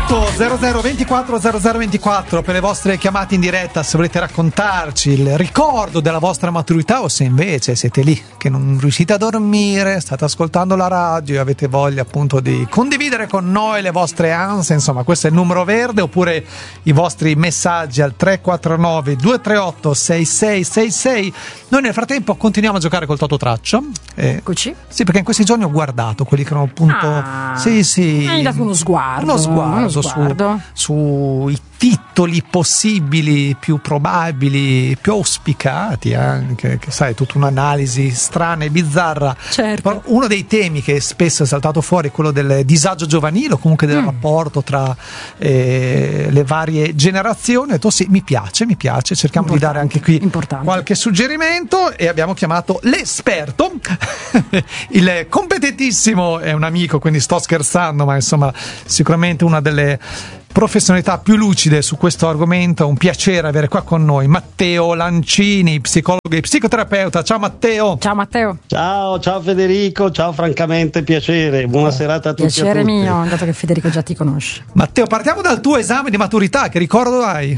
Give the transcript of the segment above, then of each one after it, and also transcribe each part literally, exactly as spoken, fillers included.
trecentotto zero zero ventiquattro zero zero ventiquattro per le vostre chiamate in diretta, se volete raccontarci il ricordo della vostra maturità o se invece siete lì che non riuscite a dormire, state ascoltando la radio e avete voglia appunto di condividere con noi le vostre ansie. Insomma, questo è il numero verde, oppure i vostri messaggi al tre quattro nove due tre otto sei sei sei sei. Noi nel frattempo continuiamo a giocare col Toto Traccia. Eh, Eccoci. Sì, perché in questi giorni ho guardato quelli che erano appunto Ah, sì sì hai dato uno sguardo, uno sguardo, uno sguardo. su sui titoli possibili, più probabili, più auspicati anche, che sai, tutta un'analisi strana e bizzarra. Certo. Però uno dei temi che spesso è saltato fuori è quello del disagio giovanile, o comunque del mm. rapporto tra eh, le varie generazioni. Ho detto sì, mi piace, mi piace, cerchiamo Importante, di dare anche qui importante. qualche suggerimento, e abbiamo chiamato l'esperto, il competentissimo, è un amico, quindi sto scherzando, ma insomma sicuramente una delle professionalità più lucide su questo argomento. Un piacere avere qua con noi Matteo Lancini, psicologo e psicoterapeuta. Ciao Matteo. Ciao Matteo. Ciao, ciao Federico, ciao, francamente piacere, buona serata a tutti. Piacere e a tutte. mio, dato che Federico già ti conosce. Matteo, partiamo dal tuo esame di maturità, che ricordo hai?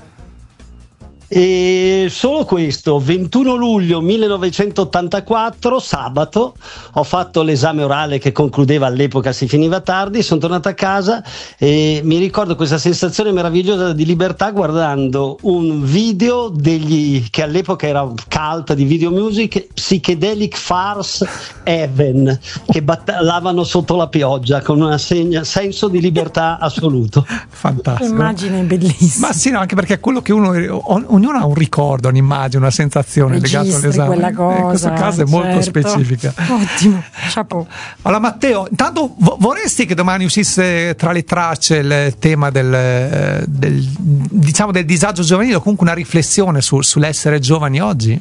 E solo questo, ventuno luglio millenovecentottantaquattro, sabato, ho fatto l'esame orale che concludeva, all'epoca si finiva tardi, sono tornato a casa e mi ricordo questa sensazione meravigliosa di libertà guardando un video degli, che all'epoca era cult di video music, Psychedelic Farce Heaven, che ballavano sotto la pioggia con un segna, senso di libertà assoluto. Fantastico. Immagine bellissima. Ma sì, no, anche perché è quello che uno, ognuno ha un ricordo, un'immagine, una sensazione legata all'esame. Quella cosa, in questo caso è molto certo. specifica. Ottimo, chapeau. Allora Matteo, intanto vo- vorresti che domani uscisse tra le tracce il tema del, del diciamo del disagio giovanile, o comunque una riflessione sul, sull'essere giovani oggi?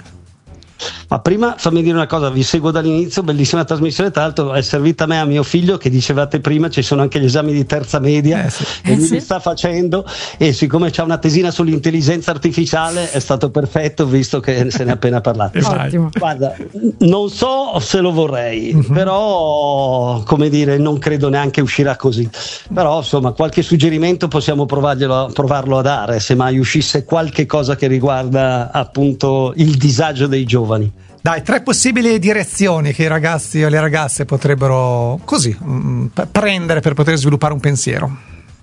Ma prima fammi dire una cosa, vi seguo dall'inizio, bellissima trasmissione, tra l'altro è servita a me, a mio figlio, che dicevate prima ci sono anche gli esami di terza media, eh sì. e eh lui sì. li sta facendo, e siccome c'ha una tesina sull'intelligenza artificiale è stato perfetto, visto che se ne è appena parlato. Ottimo. Guarda, non so se lo vorrei, uh-huh. però come dire, non credo neanche uscirà così, però insomma qualche suggerimento possiamo provarglielo, provarlo a dare, se mai uscisse qualche cosa che riguarda appunto il disagio dei giovani. Dai, tre possibili direzioni che i ragazzi o le ragazze potrebbero così mh, prendere per poter sviluppare un pensiero.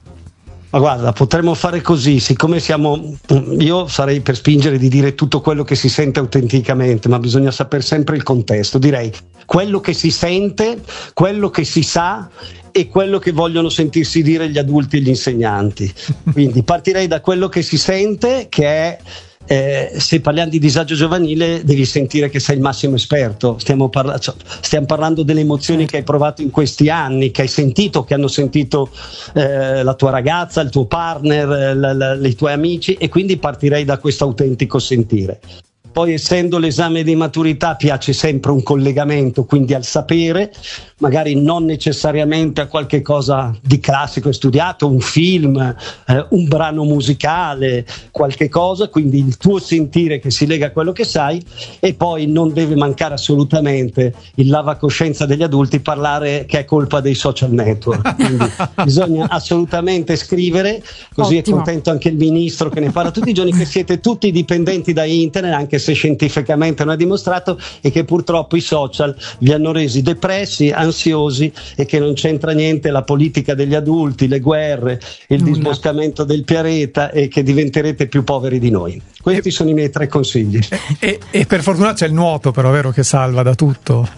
Ma guarda, potremmo fare così, siccome siamo, io sarei per spingere di dire tutto quello che si sente autenticamente, ma bisogna sapere sempre il contesto. Direi quello che si sente, quello che si sa e quello che vogliono sentirsi dire gli adulti e gli insegnanti. Quindi partirei da quello che si sente, che è Eh, se parliamo di disagio giovanile devi sentire che sei il massimo esperto, stiamo, parla- cioè, stiamo parlando delle emozioni che hai provato in questi anni, che hai sentito, che hanno sentito eh, la tua ragazza, il tuo partner, la, la, i tuoi amici, e quindi partirei da questo autentico sentire. Poi, essendo l'esame di maturità, piace sempre un collegamento, quindi al sapere, magari non necessariamente a qualche cosa di classico e studiato, un film, eh, un brano musicale, qualche cosa, quindi il tuo sentire che si lega a quello che sai. E poi non deve mancare assolutamente il lavacoscienza degli adulti, parlare che è colpa dei social network, quindi bisogna assolutamente scrivere, così Ottimo. È contento anche il ministro che ne parla tutti i giorni, che siete tutti dipendenti da internet, anche se scientificamente non è dimostrato, e che purtroppo i social vi hanno resi depressi, ansiosi, e che non c'entra niente la politica degli adulti, le guerre, il Nulla. disboscamento del pianeta, e che diventerete più poveri di noi. Questi sono i miei tre consigli. E, e per fortuna c'è il nuoto, però, vero, che salva da tutto.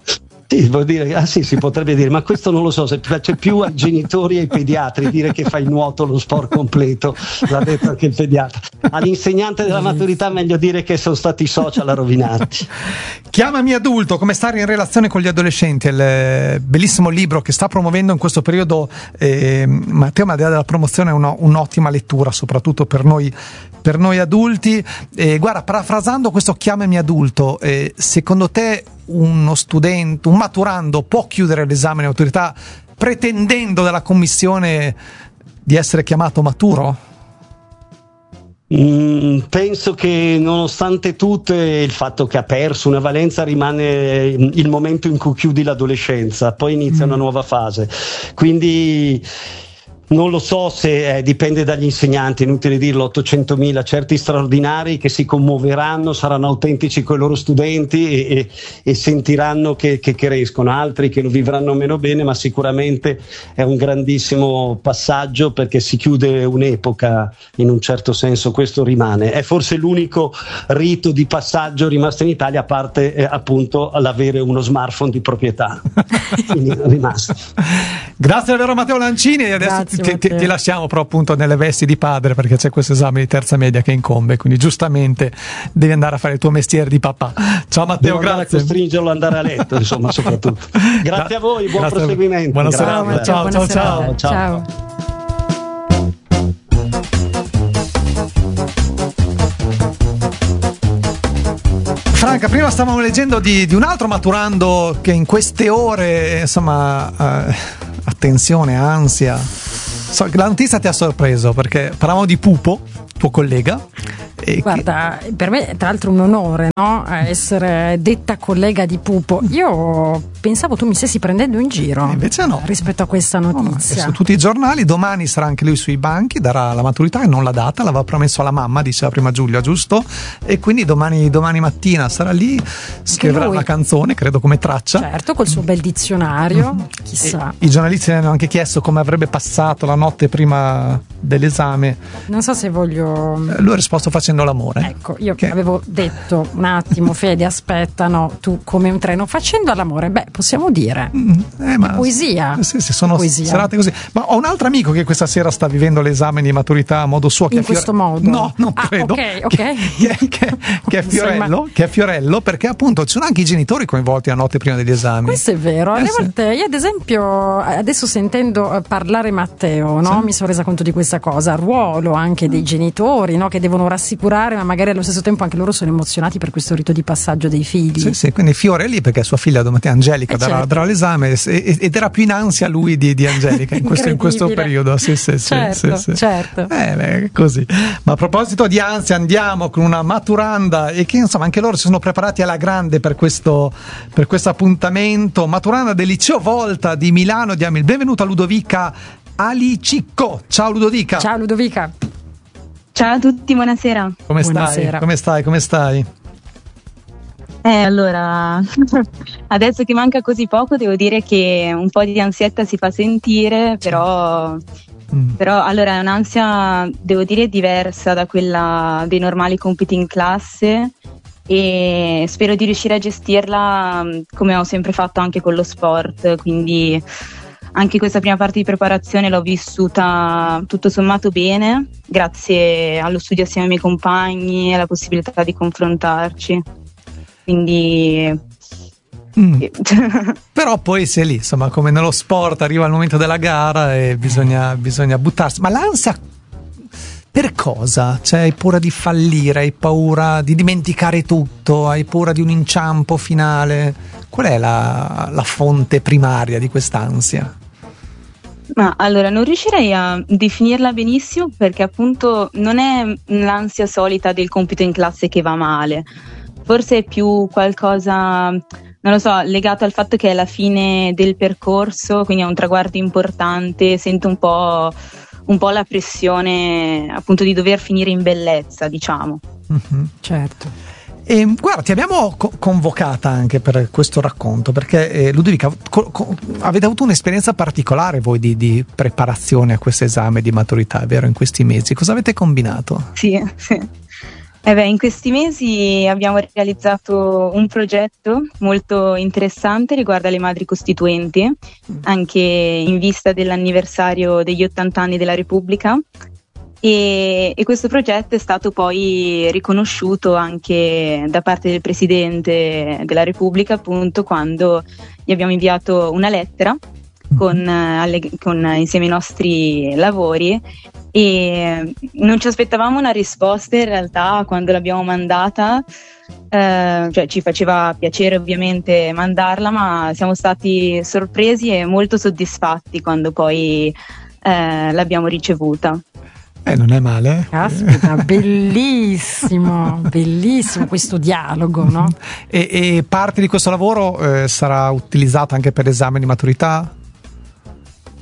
Sì, vuol dire, ah sì, si potrebbe dire, ma questo non lo so, se piace più ai genitori e ai pediatri dire che fa il nuoto lo sport completo, l'ha detto anche il pediatra. All'insegnante della maturità meglio dire che sono stati i social a rovinarti. Chiamami adulto, come stare in relazione con gli adolescenti, il bellissimo libro che sta promuovendo in questo periodo eh, Matteo, ma al di là della promozione è una, un'ottima lettura, soprattutto per noi per noi adulti. Eh, guarda, parafrasando questo chiamami adulto, eh, secondo te uno studente, un maturando può chiudere l'esame di maturità pretendendo dalla commissione di essere chiamato maturo? Mm, penso che nonostante tutto il fatto che ha perso una valenza rimane il momento in cui chiudi l'adolescenza, poi inizia mm. una nuova fase, quindi non lo so se eh, dipende dagli insegnanti, inutile dirlo, ottocentomila, certi straordinari che si commuoveranno, saranno autentici con i loro studenti e, e, e sentiranno che, che crescono, altri che lo vivranno meno bene, ma sicuramente è un grandissimo passaggio perché si chiude un'epoca, in un certo senso questo rimane, è forse l'unico rito di passaggio rimasto in Italia, a parte eh, appunto l'avere uno smartphone di proprietà. Quindi è rimasto. Grazie davvero Matteo Lancini, e adesso Grazie, ti, ti, ti lasciamo però appunto nelle vesti di padre, perché c'è questo esame di terza media che incombe, quindi giustamente devi andare a fare il tuo mestiere di papà. Ciao Matteo, Devo grazie. andare a costringerlo ad andare a letto, insomma, soprattutto. Grazie a voi, buon Grazie. proseguimento. Buona Grazie. serata. Matteo, Ciao, buona ciao, ciao. serata. Ciao. Ciao. Franca, prima stavamo leggendo di, di un altro maturando che in queste ore, insomma, eh, attenzione, ansia. So, la notizia ti ha sorpreso perché parlavamo di Pupo, tuo collega. E Guarda, che... per me è tra l'altro un onore, no? Essere detta collega di Pupo. Io pensavo tu mi stessi prendendo in giro. E invece no. Rispetto a questa notizia. No, su tutti i giornali, domani sarà anche lui sui banchi, darà la maturità e non l'ha data, l'aveva promesso alla mamma, diceva prima Giulia, giusto? E quindi domani, domani mattina sarà lì, scriverà una canzone, credo come traccia. Certo, col suo bel dizionario, mm-hmm. chissà. E i giornalisti ne hanno anche chiesto come avrebbe passato la notte prima dell'esame. Non so se voglio... Lui ha risposto facendo l'amore. Ecco, io che... avevo detto un attimo, Fede, aspetta, no, tu come un treno facendo l'amore, beh, possiamo dire eh, ma... poesia. Sì, sì, sono poesia. serate così. Ma ho un altro amico che questa sera sta vivendo l'esame di maturità a modo suo. Che In è Fiore... questo modo? No, non ah, credo. Ok, ok. Che, che, che, che, è Fiorello, che è Fiorello, perché appunto ci sono anche i genitori coinvolti la notte prima degli esami. Questo è vero. Alle eh, volte, sì. io ad esempio, adesso sentendo parlare Matteo, no, sì. mi sono resa conto di questa cosa. Ruolo anche dei genitori, no, che devono rassicurare, ma magari allo stesso tempo anche loro sono emozionati per questo rito di passaggio dei figli. Sì, sì, quindi Fiore è lì perché sua figlia domattina Angelica eh darà, certo. darà l'esame e, ed era più in ansia lui di, di Angelica in questo, in questo periodo. Sì, sì, certo, sì, sì. certo. Eh, beh, così. Ma a proposito di ansia, andiamo con una maturanda e che insomma anche loro si sono preparati alla grande per questo, per questo appuntamento. Maturanda del Liceo Volta di Milano. Diamo il benvenuto a Ludovica Alicicco. Ciao Ludovica. Ciao Ludovica. Ciao a tutti, buonasera. Come Buonasera. stai? Come stai? Come stai? Eh, allora, adesso che manca così poco, devo dire che un po' di ansietta si fa sentire, però, mm. però allora è un'ansia, devo dire, diversa da quella dei normali compiti in classe e spero di riuscire a gestirla come ho sempre fatto anche con lo sport, quindi anche questa prima parte di preparazione l'ho vissuta tutto sommato bene, grazie allo studio assieme ai miei compagni e alla possibilità di confrontarci. Quindi mm. Però poi sei lì, insomma, come nello sport arriva il momento della gara e bisogna, bisogna buttarsi. Ma l'ansia per cosa? Cioè, hai paura di fallire, hai paura di dimenticare tutto, hai paura di un inciampo finale? Qual è la, la fonte primaria di quest'ansia? Ma allora non riuscirei a definirla benissimo perché appunto non è l'ansia solita del compito in classe che va male. Forse è più qualcosa, non lo so, legato al fatto che è la fine del percorso, quindi è un traguardo importante, sento un po', un po' la pressione appunto di dover finire in bellezza, diciamo. Mm-hmm. Certo. E, guarda, ti abbiamo co- convocata anche per questo racconto perché eh, Ludovica, co- co- avete avuto un'esperienza particolare voi di, di preparazione a questo esame di maturità, vero, in questi mesi? Cosa avete combinato? Sì, sì. Eh beh, in questi mesi abbiamo realizzato un progetto molto interessante riguardo alle madri costituenti, anche in vista dell'anniversario degli ottanta anni della Repubblica e, e questo progetto è stato poi riconosciuto anche da parte del Presidente della Repubblica, appunto quando gli abbiamo inviato una lettera con, alle, con insieme ai nostri lavori. E non ci aspettavamo una risposta in realtà quando l'abbiamo mandata, eh, cioè ci faceva piacere ovviamente mandarla, ma siamo stati sorpresi e molto soddisfatti quando poi eh, l'abbiamo ricevuta. Eh, non è male. Caspita, bellissimo, bellissimo questo dialogo, no? E, e parte di questo lavoro eh, sarà utilizzato anche per l'esame di maturità?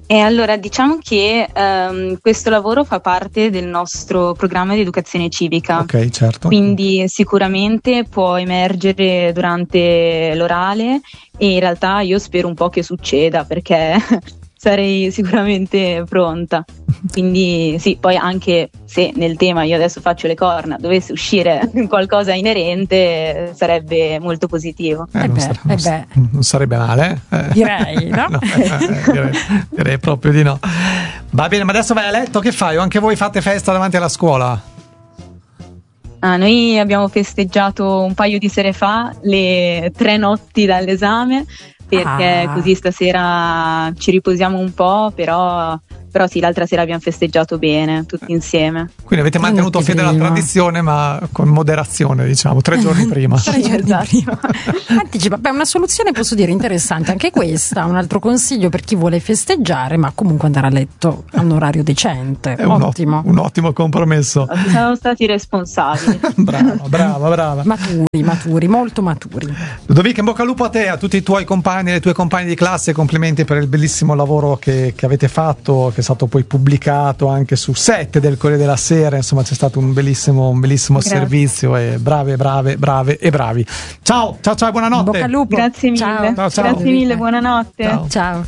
E allora diciamo che um, questo lavoro fa parte del nostro programma di educazione civica. Ok, certo. Quindi sicuramente può emergere durante l'orale e in realtà io spero un po' che succeda, perché sarei sicuramente pronta. Quindi sì, poi anche se nel tema io adesso faccio le corna, dovesse uscire qualcosa inerente, sarebbe molto positivo. Eh, Eh non, beh, sare- eh non s- beh. non sarebbe male, eh? Direi, no? No, eh, direi, direi proprio di no. Va bene, ma adesso vai a letto, che fai? O anche voi fate festa davanti alla scuola? Ah, noi abbiamo festeggiato un paio di sere fa le tre notti dall'esame, perché Ah. così stasera ci riposiamo un po', però, però sì, l'altra sera abbiamo festeggiato bene, tutti insieme. Quindi avete mantenuto Minuti fede alla prima. tradizione, ma con moderazione, diciamo, tre giorni prima. Tre giorni Esatto. prima. Anticipa. Beh, una soluzione posso dire interessante anche questa, un altro consiglio per chi vuole festeggiare ma comunque andare a letto a un orario decente. È un, ot- Ottimo. un ottimo compromesso. Siamo stati responsabili. Brava, brava, brava. Maturi, maturi, molto maturi. Ludovica, in bocca al lupo a te, a tutti i tuoi compagni e le tue compagne di classe, complimenti per il bellissimo lavoro che, che avete fatto, che è stato poi pubblicato anche su Sette del Corriere della Sera, insomma c'è stato un bellissimo, un bellissimo Grazie. servizio e brave, brave, brave e bravi. Ciao, ciao, ciao, buonanotte. In bocca al lupo. Grazie mille, Ciao. Ciao, ciao. grazie mille, buonanotte. Ciao. Ciao.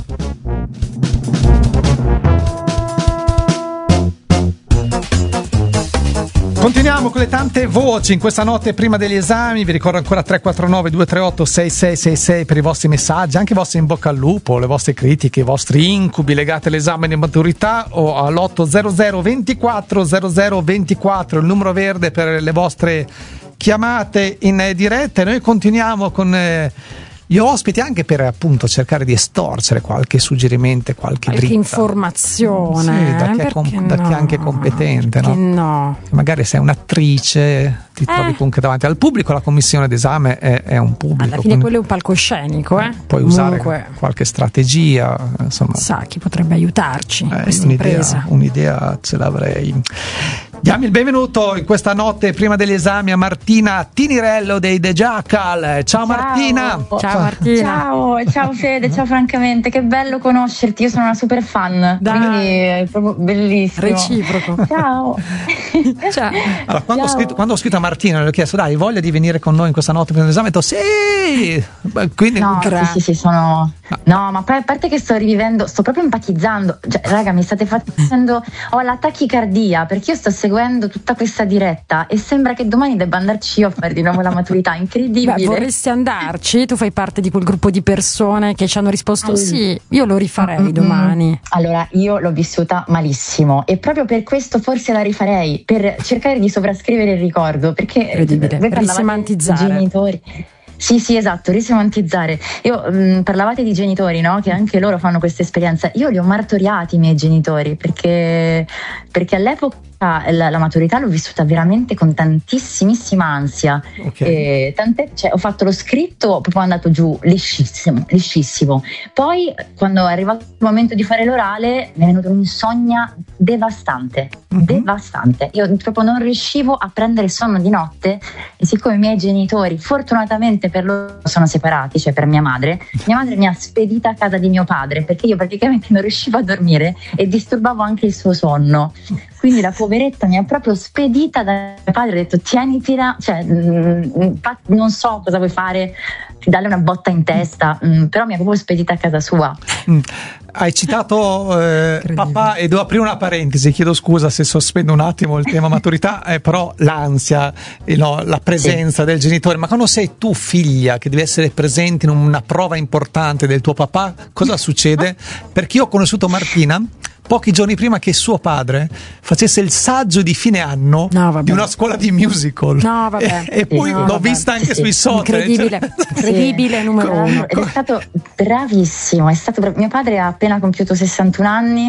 Continuiamo con le tante voci in questa notte prima degli esami. Vi ricordo ancora tre quattro nove due tre otto sei sei sei sei per i vostri messaggi, anche i vostri in bocca al lupo, le vostre critiche, i vostri incubi legati all'esame di maturità, o all'ottocento ventiquattro zero zero ventiquattro, il numero verde per le vostre chiamate in diretta. E noi continuiamo con eh, gli ospiti, anche per appunto cercare di estorcere qualche suggerimento, qualche Qualche dritta. informazione, Sì, da chi è, eh, com- perché da chi è no? anche competente, Perché no? no? Magari sei un'attrice, ti trovi Eh. comunque davanti al pubblico, la commissione d'esame è, è un pubblico. Alla fine quindi quello è un palcoscenico, eh? puoi usare Comunque, qualche strategia, insomma. sa chi potrebbe aiutarci in Eh, questa un'idea, impresa. un'idea ce l'avrei. Diamo il benvenuto in questa notte prima degli esami a Martina Tinirello dei The Jackal. Ciao, Ciao. Martina. Ciao Martina. Ciao, ciao Fede, ciao francamente, che bello conoscerti, io sono una super fan, Dai. quindi è proprio bellissimo. Reciproco. Ciao. Ciao. Allora, quando ho, Ciao. scritto, quando ho scritto a Martina, le ho chiesto: dai, voglia di venire con noi in questa notte prima dell'esame? Ho detto sì. Beh, quindi No, Gra- sì, sì, sì, sono... No, ma poi a parte che sto rivivendo, sto proprio empatizzando, cioè, raga, mi state facendo... Ho la tachicardia, perché io sto seguendo tutta questa diretta e sembra che domani debba andarci io a fare di nuovo la maturità, incredibile. Beh, vorresti andarci? Tu fai parte di quel gruppo di persone che ci hanno risposto Allora. sì, io lo rifarei Mm-mm. domani. Allora, io l'ho vissuta malissimo e proprio per questo forse la rifarei, per cercare di sovrascrivere il ricordo, perché Incredibile. voi parlavate di Risemantizzare. genitori. Sì, sì, esatto, risemantizzare. Io mh, parlavate di genitori, no? Che anche loro fanno questa esperienza. Io li ho martoriati i miei genitori perché, perché all'epoca la, la maturità l'ho vissuta veramente con tantissimissima ansia. Ok. E tant'è, cioè, ho fatto lo scritto, proprio andato giù liscissimo, liscissimo. Poi, quando è arrivato il momento di fare l'orale, mi è venuta un'insonnia devastante, Mhm. devastante. Io proprio non riuscivo a prendere sonno di notte e siccome i miei genitori, fortunatamente per loro, sono separati, cioè per mia madre, mia madre mi ha spedita a casa di mio padre perché io praticamente non riuscivo a dormire e disturbavo anche il suo sonno. Quindi la poveretta mi ha proprio spedita da mio padre, ha detto tienitela, cioè mh, fa- non so cosa vuoi fare, dalle una botta in testa, mh, però mi ha proprio spedita a casa sua. Mm. Hai citato eh, papà, e devo aprire una parentesi, chiedo scusa se sospendo un attimo il tema maturità, eh, però l'ansia, eh, no, la presenza del genitore, ma quando sei tu figlia che devi essere presente in una prova importante del tuo papà, cosa succede? Perché io ho conosciuto Martina pochi giorni prima che suo padre facesse il saggio di fine anno No, vabbè. di una scuola di musical. No, vabbè. E, e poi No, l'ho vabbè. vista anche Sì, sui sì. social. Incredibile, cioè- incredibile numero Bravo. uno. Ed è stato bravissimo, è stato brav- mio padre ha appena compiuto sessantuno anni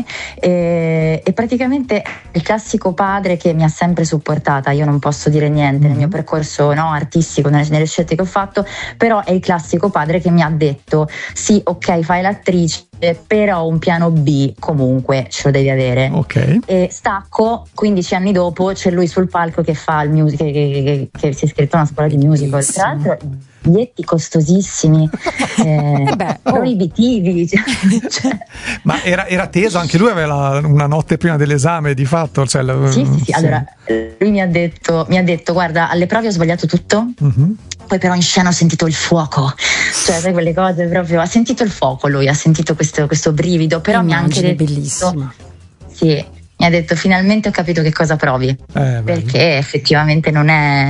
e, e praticamente è il classico padre che mi ha sempre supportata. Io non posso dire niente nel mio percorso, no, artistico, nelle, nelle scelte che ho fatto, però è il classico padre che mi ha detto sì, ok, fai l'attrice, però un piano B comunque ce lo devi avere. Ok. E stacco, quindici anni dopo c'è lui sul palco che fa il music, che, che, che si è iscritto a una scuola di musical, tra l'altro biglietti costosissimi, eh, Beh, oh. proibitivi. Cioè. Ma era, era teso, anche lui aveva la, una notte prima dell'esame di fatto, cioè, sì, sì, sì, allora lui mi ha detto mi ha detto guarda, alle prove ho sbagliato tutto, uh-huh. Poi però in scena ho sentito il fuoco, cioè sai, quelle cose proprio, ha sentito il fuoco, lui ha sentito questo, questo brivido, però mi ha anche detto bellissima. Sì, mi ha detto finalmente ho capito che cosa provi, eh, perché effettivamente non è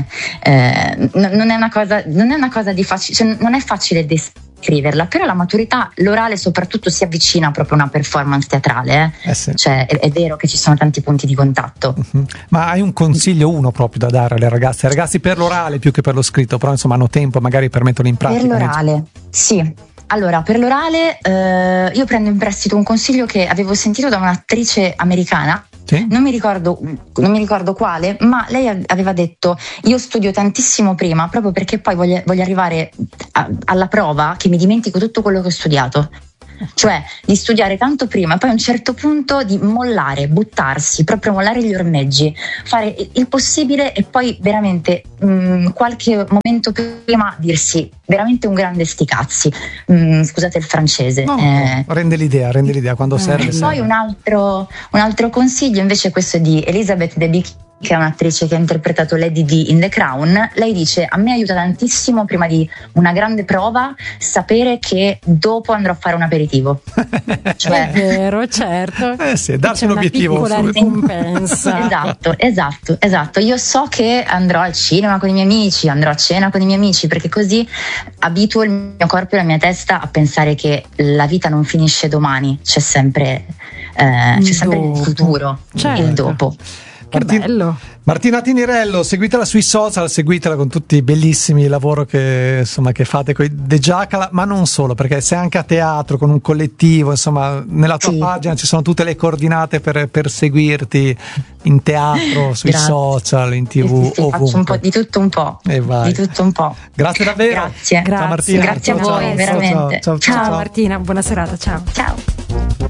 eh, non è una cosa non è una cosa di facile, cioè non è facile descriverla, però la maturità, l'orale soprattutto si avvicina proprio a una performance teatrale, eh? Eh sì. Cioè è, è vero che ci sono tanti punti di contatto. Uh-huh. Ma hai un consiglio uno proprio da dare alle ragazze, ai ragazzi, per l'orale più che per lo scritto, però insomma hanno tempo magari per metterlo in pratica? Per l'orale, sì. Allora, per l'orale eh, io prendo in prestito un consiglio che avevo sentito da un'attrice americana, sì? non mi ricordo non mi ricordo quale, ma lei aveva detto: io studio tantissimo prima proprio perché poi voglio, voglio arrivare a, alla prova che mi dimentico tutto quello che ho studiato. Cioè di studiare tanto prima e poi a un certo punto di mollare, buttarsi, proprio mollare gli ormeggi, fare il possibile e poi veramente mh, qualche momento prima dirsi veramente un grande sti cazzi, mh, scusate il francese. No, eh. no, rende l'idea, rende l'idea quando serve. E serve. poi un altro, un altro consiglio invece, questo è di Elizabeth Debicki, che è un'attrice che ha interpretato Lady D in The Crown. Lei dice: a me aiuta tantissimo prima di una grande prova sapere che dopo andrò a fare un aperitivo. Cioè, è vero, certo. Eh sì, darsi c'è un obiettivo, una piccola ricompensa. Esatto, esatto, esatto. Io so che andrò al cinema con i miei amici, andrò a cena con i miei amici, perché così abituo il mio corpo e la mia testa a pensare che la vita non finisce domani, c'è sempre eh, c'è sempre il futuro, certo. Il dopo. Che Martin- bello. Martina Tinirello, seguitela sui social, seguitela con tutti i bellissimi lavori che insomma che fate con i The Jackal, ma non solo, perché sei anche a teatro con un collettivo, insomma nella tua sì. pagina ci sono tutte le coordinate per, per seguirti in teatro, sui Grazie. social, in tv, sì, sì, sì, faccio un po' di tutto un po', e vai. di tutto un po'. Grazie davvero. Grazie. Ciao Martina. Grazie ciao, a voi, ciao, veramente. Ciao, ciao, ciao, ciao, ciao Martina, buona serata, ciao. Ciao.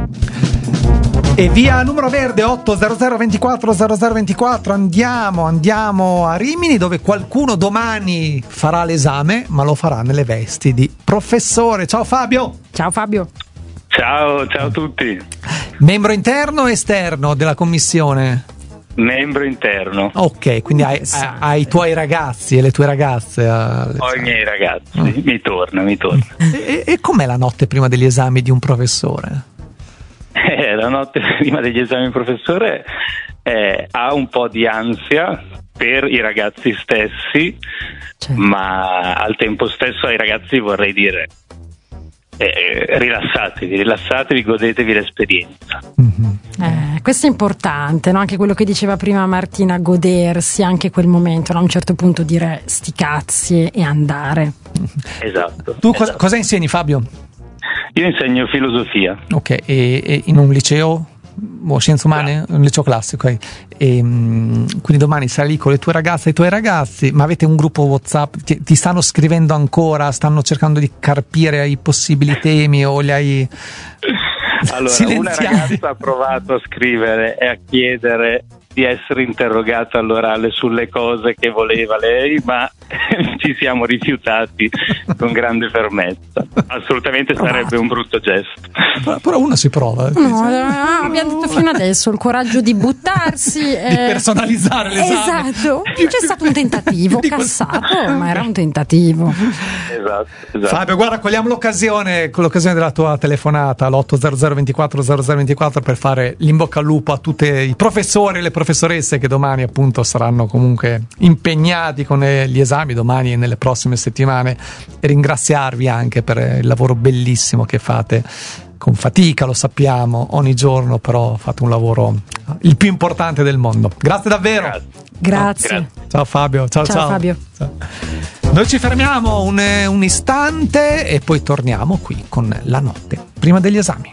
E via numero verde otto zero zero ventiquattro zero zero ventiquattro, andiamo, andiamo a Rimini, dove qualcuno domani farà l'esame, ma lo farà nelle vesti di professore. Ciao Fabio. Ciao Fabio. Ciao, ciao a tutti. Membro interno o esterno della commissione? Membro interno. Ok, quindi hai, hai, hai i tuoi ragazzi e le tue ragazze. Ho i miei ragazzi, mm. mi torna, mi torna. E, e com'è la notte prima degli esami di un professore? Eh, la notte prima degli esami di professore eh, ha un po' di ansia per i ragazzi stessi, certo. Ma al tempo stesso ai ragazzi vorrei dire eh, rilassatevi, rilassatevi, godetevi l'esperienza. Mm-hmm. Eh, questo è importante, no? Anche quello che diceva prima Martina, godersi anche quel momento, no? A un certo punto dire sti cazzi e andare. Esatto. Tu esatto. Cosa, cosa insegni, Fabio? Io insegno filosofia. Ok, e, e in un liceo o scienze umane? Un liceo classico. Okay. E, quindi domani sarai lì con le tue ragazze e i tuoi ragazzi, ma avete un gruppo WhatsApp? Ti, ti stanno scrivendo ancora? Stanno cercando di carpire i possibili temi o li hai allora, silenziati? Una ragazza ha provato a scrivere e a chiedere di essere interrogata all'orale sulle cose che voleva lei, ma ci siamo rifiutati con grande fermezza. Assolutamente sarebbe un brutto gesto. Però, però uno si prova. No, eh, abbiamo detto fino adesso il coraggio di buttarsi, di eh, personalizzare l'esame. Esatto. C'è stato un tentativo cassato, ma era un tentativo. Esatto, esatto. Fabio, guarda, cogliamo l'occasione con l'occasione della tua telefonata all'otto zero zero ventiquattro zero zero ventiquattro per fare l'inbocca al lupo a tutti i professori e le professoresse che domani appunto saranno comunque impegnati con gli esami domani e nelle prossime settimane, e ringraziarvi anche per il lavoro bellissimo che fate con fatica, lo sappiamo, ogni giorno, però fate un lavoro il più importante del mondo. Grazie davvero. Grazie. Grazie. Ciao, ciao Fabio. Ciao, ciao, ciao. Fabio. Ciao. Noi ci fermiamo un, un istante e poi torniamo qui con la notte prima degli esami.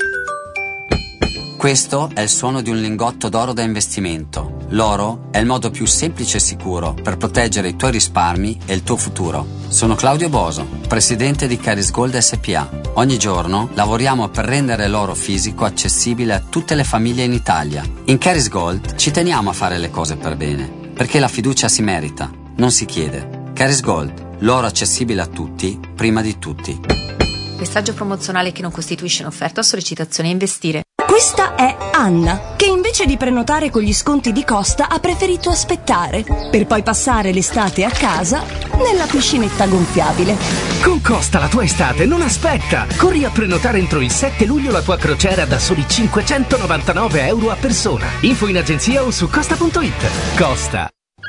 Questo è il suono di un lingotto d'oro da investimento. L'oro è il modo più semplice e sicuro per proteggere i tuoi risparmi e il tuo futuro. Sono Claudio Boso, presidente di Caris Gold S P A. Ogni giorno lavoriamo per rendere l'oro fisico accessibile a tutte le famiglie in Italia. In Caris Gold ci teniamo a fare le cose per bene, perché la fiducia si merita, non si chiede. Caris Gold, l'oro accessibile a tutti, prima di tutti. Messaggio promozionale che non costituisce un'offerta o sollecitazione a investire. Questa è Anna, che invece di prenotare con gli sconti di Costa ha preferito aspettare, per poi passare l'estate a casa nella piscinetta gonfiabile. Con Costa la tua estate non aspetta! Corri a prenotare entro il sette luglio la tua crociera da soli cinquecentonovantanove euro a persona. Info in agenzia o su costa punto it. Costa.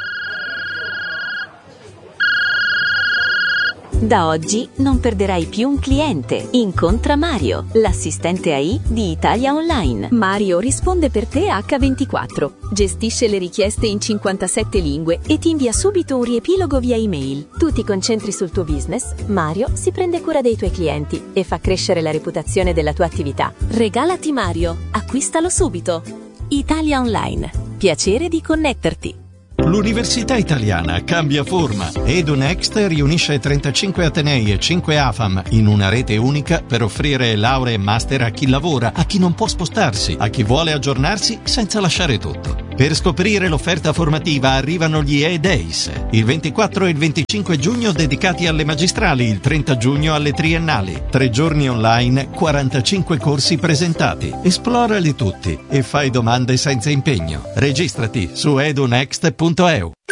Da oggi non perderai più un cliente. Incontra Mario, l'assistente A I di Italia Online. Mario risponde per te acca ventiquattro, gestisce le richieste in cinquantasette lingue e ti invia subito un riepilogo via email. Tu ti concentri sul tuo business, Mario si prende cura dei tuoi clienti e fa crescere la reputazione della tua attività. Regalati Mario, acquistalo subito. Italia Online, piacere di connetterti. L'Università Italiana cambia forma. EduNext riunisce trentacinque atenei e cinque A F A M in una rete unica per offrire lauree e master a chi lavora, a chi non può spostarsi, a chi vuole aggiornarsi senza lasciare tutto. Per scoprire l'offerta formativa arrivano gli E-Days, il ventiquattro e il venticinque giugno dedicati alle magistrali, il trenta giugno alle triennali. Tre giorni online, quarantacinque corsi presentati. Esplorali tutti e fai domande senza impegno. Registrati su edunext punto e u.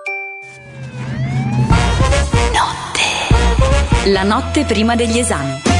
Notte. La notte prima degli esami.